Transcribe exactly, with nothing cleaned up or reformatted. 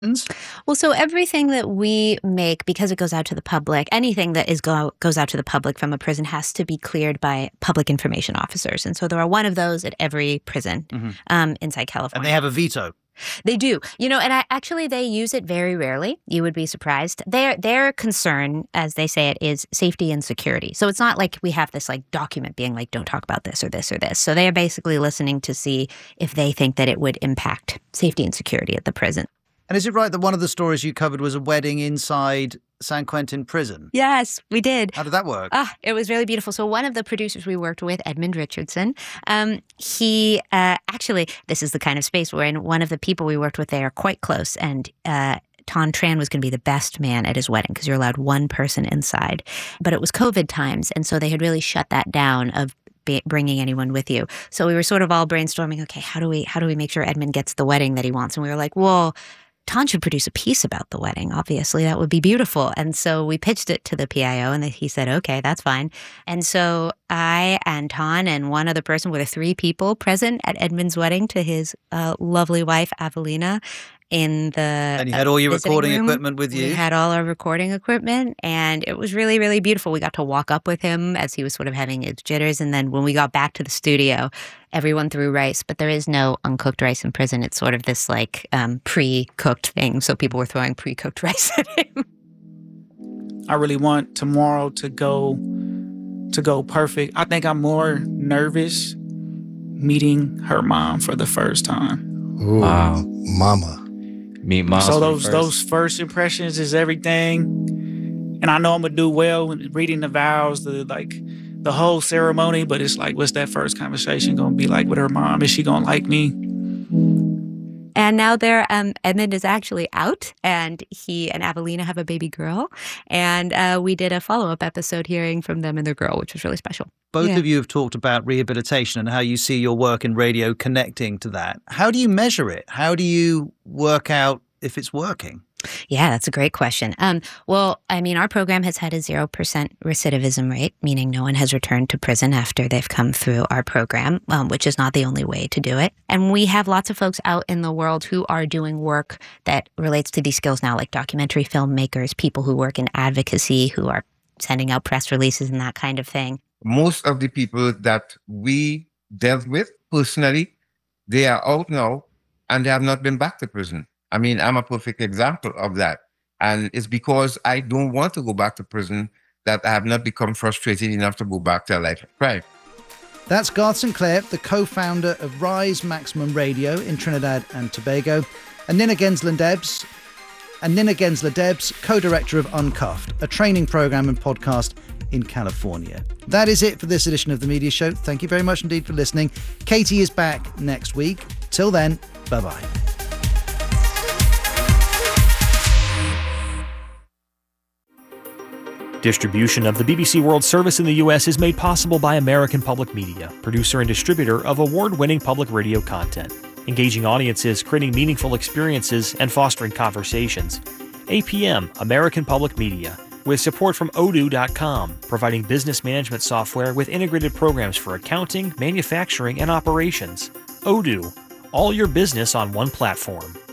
Well, so everything that we make, because it goes out to the public, anything that is go goes out to the public from a prison has to be cleared by public information officers. And so there are one of those at every prison Mhm. um, inside California. And they have a veto. They do. You know, and I, actually they use it very rarely. You would be surprised. Their their concern, as they say it, is safety and security. So it's not like we have this like document being like, don't talk about this or this or this. So they are basically listening to see if they think that it would impact safety and security at the prison. And is it right that one of the stories you covered was a wedding inside San Quentin prison? Yes, we did. How did that work? Ah, it was really beautiful. So one of the producers we worked with, Edmund Richardson, um, he uh, actually, this is the kind of space we're in. One of the people we worked with, they are quite close. And uh, Ton Tran was going to be the best man at his wedding because you're allowed one person inside. But it was COVID times. And so they had really shut that down of bringing anyone with you. So we were sort of all brainstorming, okay, how do we how do we make sure Edmund gets the wedding that he wants? And we were like, well, Ton should produce a piece about the wedding. Obviously, that would be beautiful. And so we pitched it to the P I O, and he said, okay, that's fine. And so I and Ton and one other person were the three people present at Edmund's wedding to his uh, lovely wife, Avelina, in the And you had all your uh, recording room. equipment with you? We had all our recording equipment, and it was really, really beautiful. We got to walk up with him as he was sort of having his jitters. And then when we got back to the studio, everyone threw rice, but there is no uncooked rice in prison. It's sort of this like um, pre-cooked thing. So people were throwing pre-cooked rice at him. I really want tomorrow to go to go perfect. I think I'm more nervous meeting her mom for the first time. Ooh, Wow. mama. Meet mom. So those those first impressions is everything. And I know I'm gonna do well in reading the vows, the like the whole ceremony, but it's like, what's that first conversation gonna be like with her mom? Is she gonna like me? And now they're, um, Edmund is actually out, and he and Avelina have a baby girl. And uh, we did a follow-up episode hearing from them and their girl, which was really special. Both Yeah. of you have talked about rehabilitation and how you see your work in radio connecting to that. How do you measure it? How do you work out if it's working? Yeah, that's a great question. Um, well, I mean, our program has had a zero percent recidivism rate, meaning no one has returned to prison after they've come through our program, um, which is not the only way to do it. And we have lots of folks out in the world who are doing work that relates to these skills now, like documentary filmmakers, people who work in advocacy, who are sending out press releases and that kind of thing. Most of the people that we dealt with personally, they are out now and they have not been back to prison. I mean, I'm a perfect example of that. And it's because I don't want to go back to prison that I have not become frustrated enough to go back to a life of crime. That's Garth Sinclair, the co-founder of Rise Maximum Radio in Trinidad and Tobago, and Nina Gensler-Debs, and Nina Gensler-Debs, co-director of Uncuffed, a training program and podcast in California. That is it for this edition of The Media Show. Thank you very much indeed for listening. Katie is back next week. Till then, bye-bye. Distribution of the B B C World Service in the U S is made possible by American Public Media, producer and distributor of award-winning public radio content, engaging audiences, creating meaningful experiences, and fostering conversations. A P M, American Public Media, with support from odoo dot com, providing business management software with integrated programs for accounting, manufacturing, and operations. Odoo, all your business on one platform.